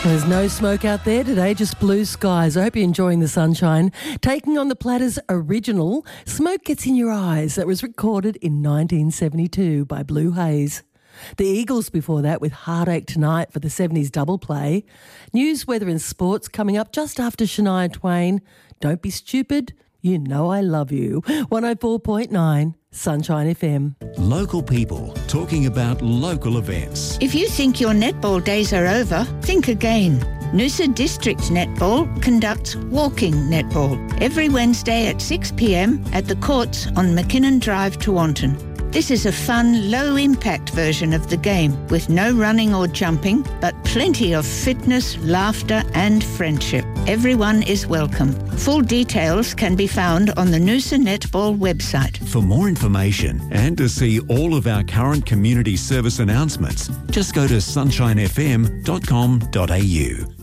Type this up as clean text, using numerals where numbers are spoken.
There's no smoke out there today, just blue skies. I hope you're enjoying the sunshine. Taking on the Platters original, Smoke Gets in Your Eyes, that was recorded in 1972 by Blue Haze. The Eagles before that with Heartache Tonight for the 70s double play. News, weather and sports coming up just after Shania Twain. Don't be stupid, you know I love you. 104.9 Sunshine FM. Local people talking about local events. If you think your netball days are over, think again. Noosa District Netball conducts walking netball every Wednesday at 6 p.m. at the courts on McKinnon Drive, Tewantin. This is a fun, low-impact version of the game with no running or jumping, but plenty of fitness, laughter and friendship. Everyone is welcome. Full details can be found on the Noosa Netball website. For more information and to see all of our current community service announcements, just go to sunshinefm.com.au.